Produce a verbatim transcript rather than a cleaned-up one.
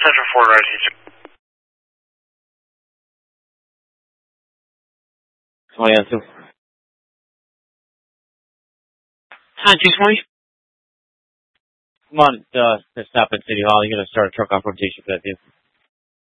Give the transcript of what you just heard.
Central Ford Rising. twenty on two. Hi, two twenty. Come on, uh, to stop at City Hall. You're going to start a truck off rotation for that vehicle.